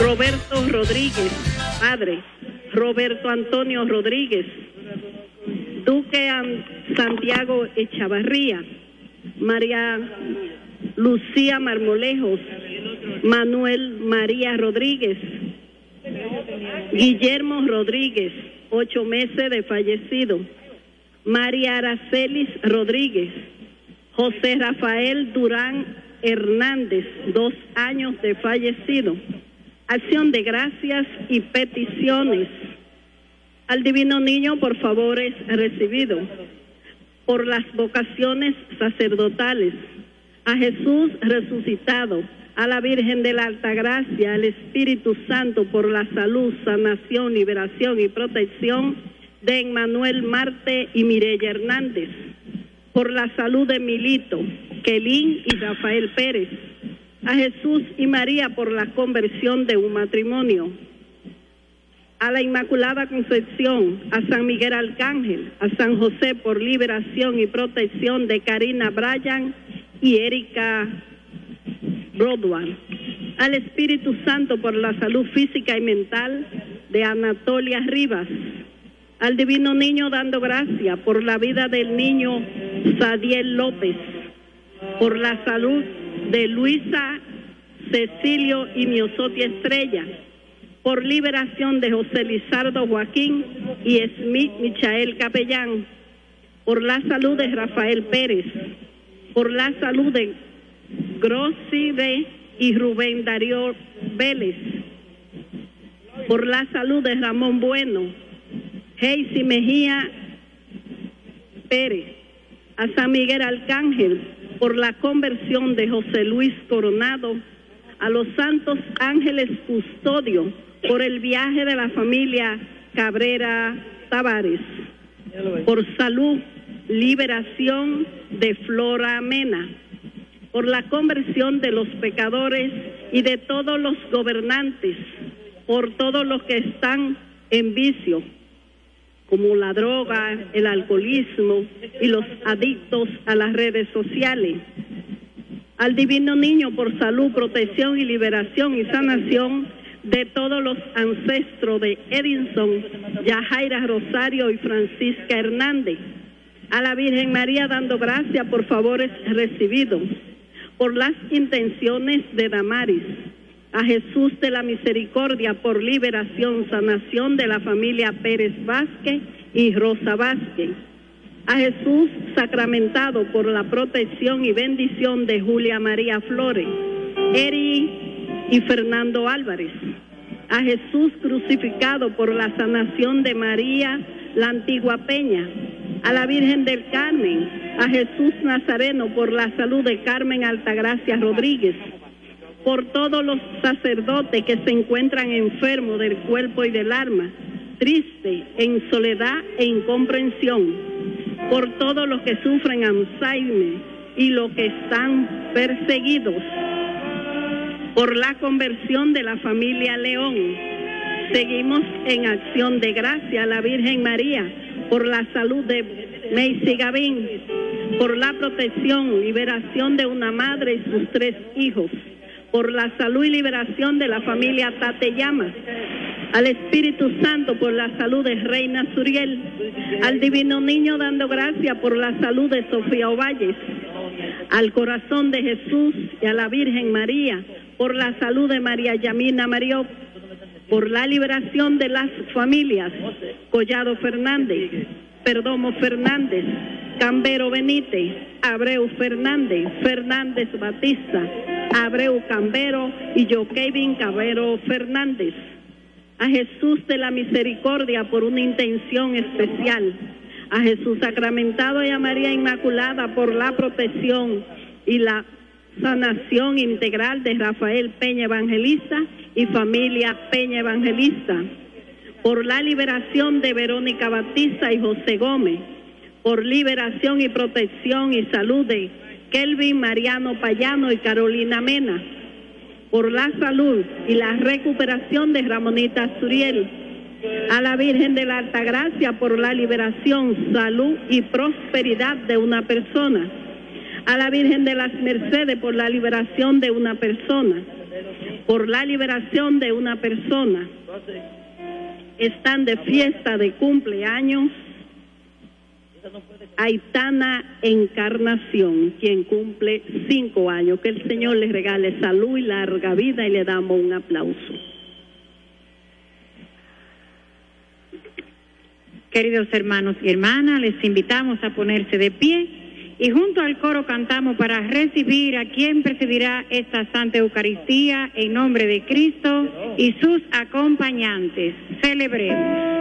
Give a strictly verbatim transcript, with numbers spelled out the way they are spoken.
Roberto Rodríguez, padre. Roberto Antonio Rodríguez. Duque Santiago Echavarría. María Lucía Marmolejos. Manuel María Rodríguez. Guillermo Rodríguez, ocho meses de fallecido. María Aracelis Rodríguez. José Rafael Durán Hernández, dos años de fallecido. Acción de gracias y peticiones. Al Divino Niño, por favores, recibido. Por las vocaciones sacerdotales. A Jesús resucitado. A la Virgen de la Altagracia, al Espíritu Santo, por la salud, sanación, liberación y protección de Emmanuel Marte y Mireya Hernández. Por la salud de Milito, Kelín y Rafael Pérez. A Jesús y María por la conversión de un matrimonio. A la Inmaculada Concepción, a San Miguel Arcángel, a San José por liberación y protección de Karina Bryan y Erika Broadway. Al Espíritu Santo por la salud física y mental de Anatolia Rivas. Al Divino Niño dando gracia por la vida del niño Sadiel López, por la salud de Luisa Cecilio y Miosotti Estrella, por liberación de José Lizardo Joaquín y Smith Michael Capellán, por la salud de Rafael Pérez, por la salud de Groside y Rubén Darío Vélez, por la salud de Ramón Bueno, Heisy Mejía Pérez, a San Miguel Arcángel, por la conversión de José Luis Coronado, a los santos ángeles custodio, por el viaje de la familia Cabrera Tavares, por salud, liberación de Flora Mena, por la conversión de los pecadores y de todos los gobernantes, por todos los que están en vicio, como la droga, el alcoholismo y los adictos a las redes sociales. Al Divino Niño por salud, protección y liberación y sanación de todos los ancestros de Edinson, Yajaira Rosario y Francisca Hernández. A la Virgen María dando gracia por favores recibidos. Por las intenciones de Damaris. A Jesús de la Misericordia por liberación, sanación de la familia Pérez Vázquez y Rosa Vázquez. A Jesús sacramentado por la protección y bendición de Julia María Flores, Eri y Fernando Álvarez. A Jesús crucificado por la sanación de María la Antigua Peña. A la Virgen del Carmen. A Jesús Nazareno por la salud de Carmen Altagracia Rodríguez. Por todos los sacerdotes que se encuentran enfermos del cuerpo y del alma, tristes, en soledad e incomprensión. Por todos los que sufren Alzheimer y los que están perseguidos. Por la conversión de la familia León. Seguimos en acción de gracia a la Virgen María por la salud de Macy Gavín, por la protección, liberación de una madre y sus tres hijos, por la salud y liberación de la familia Tateyama, al Espíritu Santo por la salud de Reina Suriel, al Divino Niño dando gracia por la salud de Sofía Ovalles, al Corazón de Jesús y a la Virgen María por la salud de María Yamina Marió, por la liberación de las familias Collado Fernández, Perdomo Fernández, Cambero Benítez, Abreu Fernández, Fernández Batista, Abreu Cambero y yo Kevin Cabero Fernández. A Jesús de la Misericordia por una intención especial. A Jesús sacramentado y a María Inmaculada por la protección y la sanación integral de Rafael Peña Evangelista y familia Peña Evangelista. Por la liberación de Verónica Batista y José Gómez. Por liberación y protección y salud de Kelvin Mariano Payano y Carolina Mena. Por la salud y la recuperación de Ramonita Suriel. A la Virgen de la Altagracia por la liberación, salud y prosperidad de una persona. A la Virgen de las Mercedes por la liberación de una persona. por la liberación de una persona. Están de fiesta de cumpleaños Aitana Encarnación, quien cumple cinco años. Que el Señor les regale salud y larga vida, y le damos un aplauso. Queridos hermanos y hermanas, les invitamos a ponerse de pie y junto al coro cantamos para recibir a quien presidirá esta Santa Eucaristía en nombre de Cristo y sus acompañantes. Celebremos.